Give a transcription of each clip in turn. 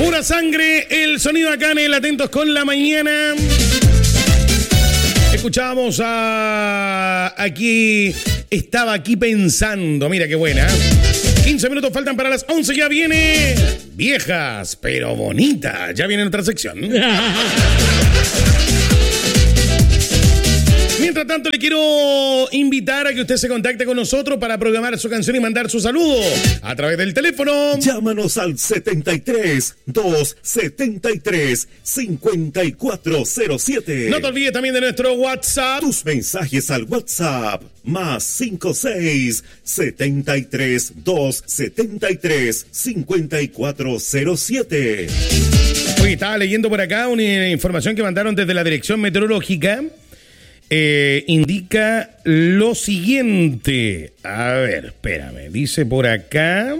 Pura sangre, el sonido acá en el Atentos con la Mañana. Escuchábamos estaba aquí pensando, mira qué buena. 15 minutos faltan para las 11, ya viene Viejas, pero bonitas. Ya viene otra sección. Mientras tanto, le quiero invitar a que usted se contacte con nosotros para programar su canción y mandar su saludo a través del teléfono. Llámanos al 73-273-5407. No te olvides también de nuestro WhatsApp. Tus mensajes al WhatsApp más 56-73-273-5407. Oye, estaba leyendo por acá una información que mandaron desde la Dirección Meteorológica. Indica lo siguiente. A ver, espérame. Dice por acá.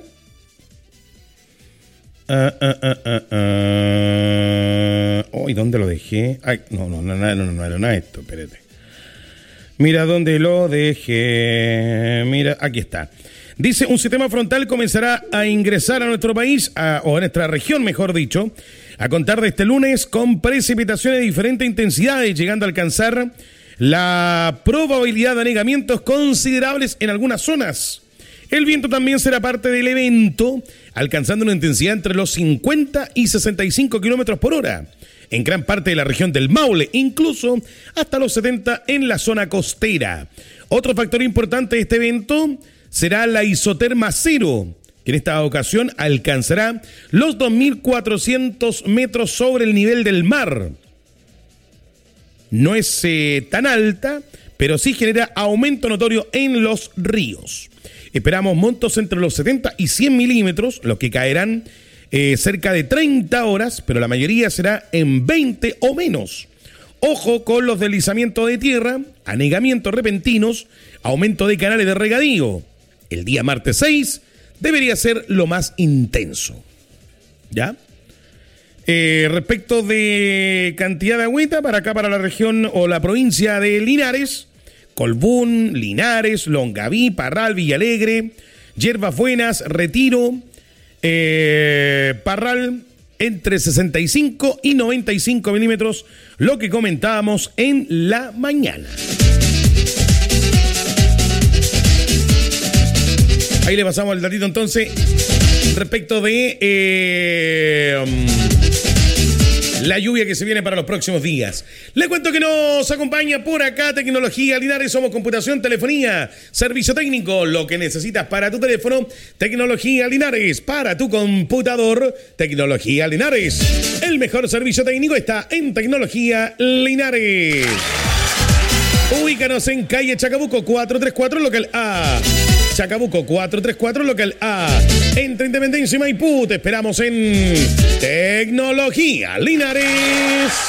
Uy, ¿dónde lo dejé? Ay, no era nada esto, espérate. Mira dónde lo dejé. Mira, aquí está. Dice, un sistema frontal comenzará a ingresar a nuestro país, o a nuestra región, mejor dicho, a contar de este lunes con precipitaciones de diferentes intensidades, llegando a alcanzar la probabilidad de anegamientos considerables en algunas zonas. El viento también será parte del evento, alcanzando una intensidad entre los 50 y 65 kilómetros por hora en gran parte de la región del Maule, incluso hasta los 70 en la zona costera. Otro factor importante de este evento será la isoterma cero, que en esta ocasión alcanzará los 2.400 metros sobre el nivel del mar. No es tan alta, pero sí genera aumento notorio en los ríos. Esperamos montos entre los 70 y 100 milímetros, los que caerán cerca de 30 horas, pero la mayoría será en 20 o menos. Ojo con los deslizamientos de tierra, anegamientos repentinos, aumento de canales de regadío. El día martes 6 debería ser lo más intenso. ¿Ya? Respecto de cantidad de agüita, para acá, para la región o la provincia de Linares, Colbún, Linares, Longaví, Parral, Villalegre, Yerbas Buenas, Retiro, Parral, entre 65 y 95 milímetros, lo que comentábamos en la mañana. Ahí le pasamos el datito entonces respecto de la lluvia que se viene para los próximos días. Le cuento que nos acompaña por acá Tecnología Linares. Somos computación, telefonía, servicio técnico, lo que necesitas para tu teléfono. Tecnología Linares, para tu computador. Tecnología Linares, el mejor servicio técnico está en Tecnología Linares. Ubícanos en calle Chacabuco 434, local A. Chacabuco 434, local A. Entre Independencia y Maipú, te esperamos en Tecnología Linares.